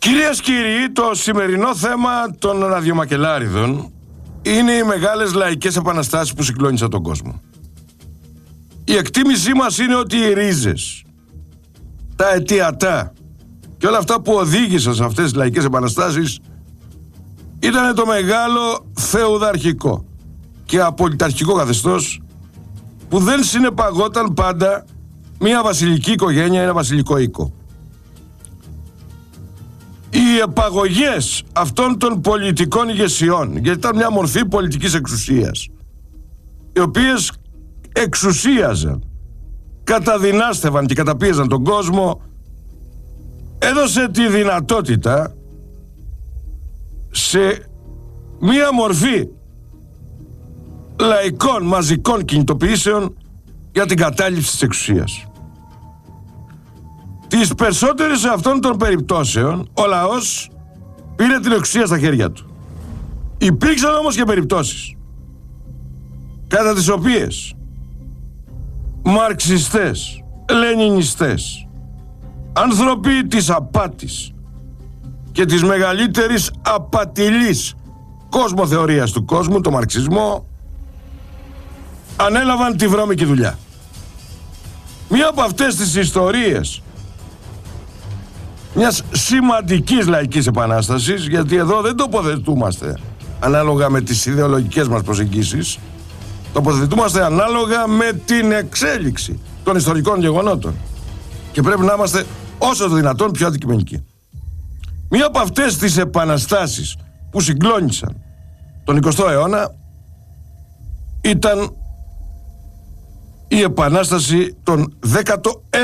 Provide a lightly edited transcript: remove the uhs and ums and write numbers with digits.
Κυρίες και κύριοι, το σημερινό θέμα των ραδιομακελάριδων είναι οι μεγάλες λαϊκές επαναστάσεις που συγκλώνησαν τον κόσμο. Η εκτίμησή μας είναι ότι οι ρίζες, τα αιτιατά και όλα αυτά που οδήγησαν σε αυτές τις λαϊκές επαναστάσεις ήταν το μεγάλο φεουδαρχικό και απολυταρχικό καθεστώς που δεν συνεπαγόταν πάντα μια βασιλική οικογένεια, ένα βασιλικό οίκο. Οι επαγωγές αυτών των πολιτικών ηγεσιών, γιατί ήταν μια μορφή πολιτικής εξουσίας, οι οποίες εξουσίαζαν, καταδυνάστευαν και καταπίεζαν τον κόσμο, έδωσε τη δυνατότητα σε μια μορφή λαϊκών μαζικών κινητοποιήσεων για την κατάληψη της εξουσίας. Τις περισσότερες αυτών των περιπτώσεων ο λαός πήρε την εξουσία στα χέρια του. Υπήρξαν όμως και περιπτώσεις κατά τις οποίες μαρξιστές, λενινιστές, άνθρωποι της απάτης και της μεγαλύτερης απατηλής κοσμοθεωρίας του κόσμου, το μαρξισμό, ανέλαβαν τη βρώμικη δουλειά. Μία από αυτές τις ιστορίες μιας σημαντικής λαϊκής επανάστασης, γιατί εδώ δεν τοποθετούμαστε ανάλογα με τις ιδεολογικές μας προσεγγίσεις, τοποθετούμαστε ανάλογα με την εξέλιξη των ιστορικών γεγονότων και πρέπει να είμαστε όσο το δυνατόν πιο αντικειμενικοί. Μία από αυτές τις επαναστάσεις που συγκλώνησαν τον 20ο αιώνα ήταν η επανάσταση των 10